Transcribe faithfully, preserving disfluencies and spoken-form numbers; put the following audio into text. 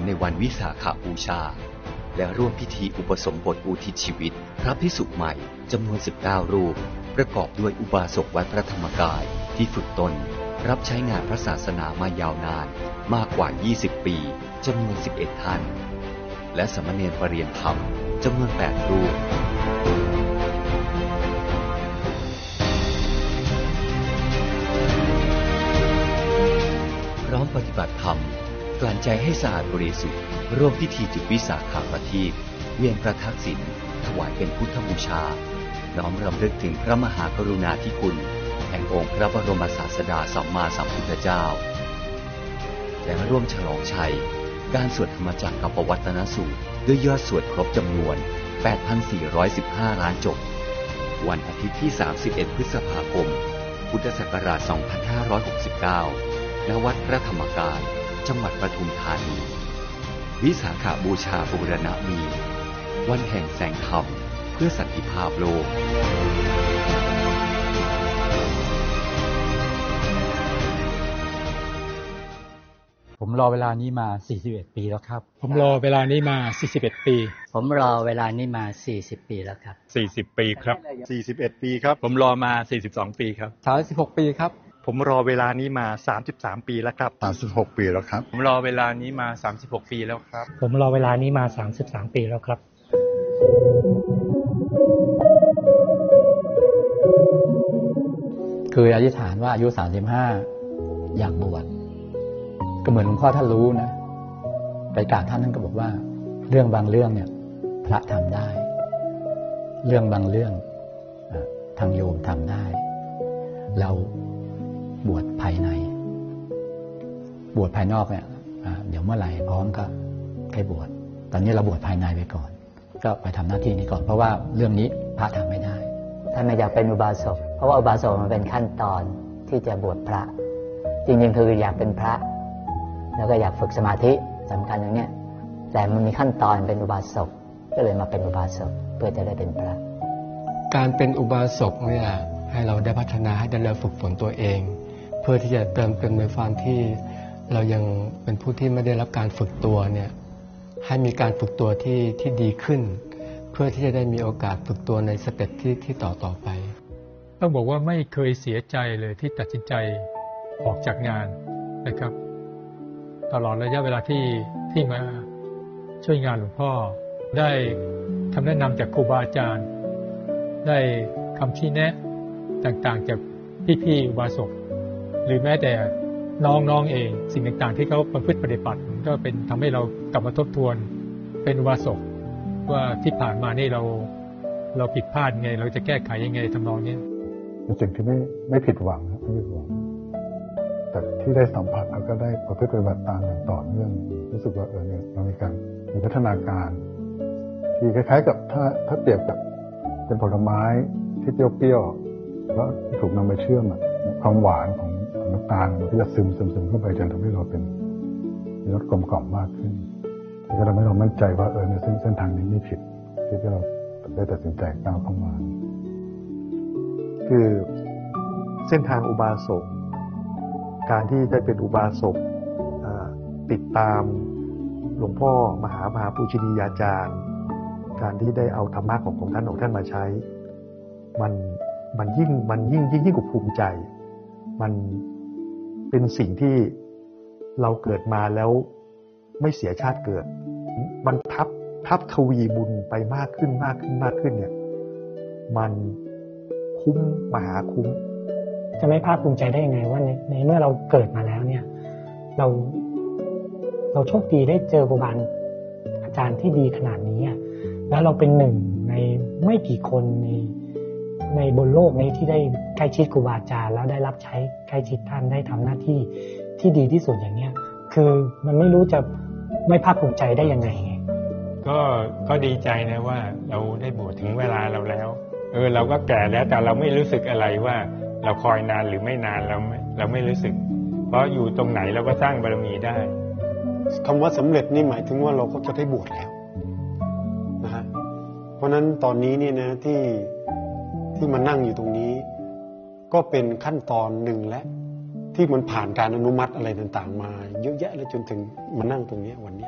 ในวันวิสาขบูชาและร่วมพิธีอุปสมบทอุทิศชีวิตพระภิกษุใหม่จำนวนสิบเก้ารูปประกอบด้วยอุบาสกวัดพระธรรมกายที่ฝึกตนรับใช้งานพระศาสนามายาวนานมากกว่ายี่สิบปีจำนวนสิบเอ็ดท่านและสามเณรปรริยนธรรมจำนวนแปดรูปพร้อมปฏิบัติธรรมกลั่นใจให้สะอาดบริสุทธิ์ร่วมพิธีจุดวิสาขประทีปเวียนประทักษิณถวายเป็นพุทธบูชาน้อมรำลึกถึงพระมหากรุณาธิคุณแห่งองค์พระบรมศาสดาสัมมาสัมพุทธเจ้าและร่วมฉลองชัยการสวดธรรมจักรกับปวัตนสูตรด้วยยอดสวดครบจำนวน แปดพันสี่ร้อยสิบห้า ล้านจบวันอาทิตย์ที่ สามสิบเอ็ด พฤษภาคม พุทธศักราช สองพันห้าร้อยหกสิบเก้า ณ วัดพระธรรมกายจังหวัดปทุมธานีวิสาขบูชาบูรณมีวันแห่งแสงธรรมเพื่อสันติภาพโลกผมรอเวลานี้มาสี่สิบเอ็ดปีแล้วครับผมรอเวลานี้มาสี่สิบเอ็ดปีผมรอเวลานี้มาสี่สิบปีแล้วครับสี่สิบปีครับสี่สิบเอ็ดปีครับผมรอมาสี่สิบสองปีครับสามสิบหกปีครับผมรอเวลานี้มาสามสิบสามปีแล้วครับสามสิบหกปีแล้วครับผมรอเวลานี้มาสามสิบหกปีแล้วครับผมรอเวลานี้มาสามสิบสามปีแล้วครับคืออธิษฐานว่าอายุสามสิบห้าอยากบวชก็เหมือนหลวงพ่อท่านรู้นะไปกราบท่านท่านก็บอกว่าเรื่องบางเรื่องเนี่ยพระทำได้เรื่องบางเรื่องทางโยมทำได้เราบวชภายในบวชภายนอกเนี่ยเดี๋ยวเมื่อไหร่พร้อมก็ให้บวชตอนนี้เราบวชภายในไปก่อนก็ไปทำหน้าที่นี้ก่อนเพราะว่าเรื่องนี้พระทำไม่ได้ท่านไม่อยากเป็นอุบาสกเพราะว่าอุบาสกมันเป็นขั้นตอนที่จะบวชพระจริงๆคืออยากเป็นพระแล้วก็อยากฝึกสมาธิสำคัญอย่างเนี้ยแต่มันมีขั้นตอนเป็นอุบาสกก็เลยมาเป็นอุบาสกเพื่อจะได้เป็นพระการเป็นอุบาสกเนี่ยให้เราได้พัฒนาให้ได้เราฝึกฝนตัวเองเพื่อที่จะเติมเต็มในความที่เรายังเป็นผู้ที่ไม่ได้รับการฝึกตัวเนี่ยให้มีการฝึกตัวที่ที่ดีขึ้นเพื่อที่จะได้มีโอกาสฝึกตัวในสเต็ปที่ที่ต่อต่อไปต้องบอกว่าไม่เคยเสียใจเลยที่ตัดสินใจออกจากงานนะครับตลอดระยะเวลาที่ที่มาช่วยงานหลวงพ่อได้คำแนะนำจากครูบาอาจารย์ได้คำชี้แนะต่างๆจากพี่ๆอุบาสกหรือแม้แต่น้องๆเองสิ่งต่างๆที่เขาประพฤติปฏิบัติก็เป็นทำให้เรากลับมาทบทวนเป็นอุบาสกว่าที่ผ่านมานี่เราเราผิดพลาดไงเราจะแก้ไขยังไงทำนองนี้เป็นสิ่งที่ไม่ไม่ผิดหวังครับไม่ผิดหวังแต่ที่ได้สัมผัสแล้วก็ได้ประพฤติปฏิบัติตามอย่างต่อเนื่องรู้สึกว่าเออเนี่ยเรามีการมีพัฒนาการที่คล้ายๆกับถ้าถ้าเปรียบกับเป็นผลไม้ที่เปรี้ยวๆแล้วถูกนำไปเชื่อมความหวานของน้ำตาลมันก็จะซึมซึมซึมเข้าไปจนทำให้เราเป็นมีรสกลมกล่อมมากขึ้นก็ทำให้เรามั่นใจว่าเออในเส้นเส้นทางนี้ไม่ผิดที่เราได้ตัดสินใจก้าวเข้ามาคือเส้นทางอุบาสกการที่ได้เป็นอุบาสกติดตามหลวงพ่อมหามหาปูชนียาจารย์การที่ได้เอาธรรมะของของท่านของท่านมาใช้มันมันยิ่งมันยิ่งยิ่งยิ่งกว่าภูมิใจมันเป็นสิ่งที่เราเกิดมาแล้วไม่เสียชาติเกิดมันทับทับทวีบุญไปมากขึ้นมากขึ้นมากขึ้นเนี่ยมันคุ้มมหาคุ้มจะไม่ภาคภูมิใจได้ยังไงว่าในในเมื่อเราเกิดมาแล้วเนี่ยเราเราโชคดีได้เจอครูบาอาจารย์ที่ดีขนาดนี้แล้วเราเป็นหนึ่งในไม่กี่คนในในบนโลกนี้ที่ได้ใกล้ชิดครูบาอาจารย์แล้วได้รับใช้ใกล้ชิดท่านได้ทำหน้าที่ที่ดีที่สุดอย่างเนี้ยคือมันไม่รู้จะไม่ภาคภูมิใจได้ยังไงก็ก็ดีใจนะว่าเราได้บวชถึงเวลาเราแล้วเออเราก็แก่แล้วแต่เราไม่รู้สึกอะไรว่าเราคอยนานหรือไม่นานเราไม่เราไม่รู้สึกเพราะอยู่ตรงไหนเราก็สร้างบารมีได้คำว่าสำเร็จนี่หมายถึงว่าเราก็จะได้บวชแล้วนะฮะเพราะนั้นตอนนี้เนี่ยนะที่ที่มานั่งอยู่ตรงนี้ก็เป็นขั้นตอนหนึ่งและที่มันผ่านการอนุมัติอะไรต่างๆมาเยอะแยะเลยจนถึงมานั่งตรงนี้วันนี้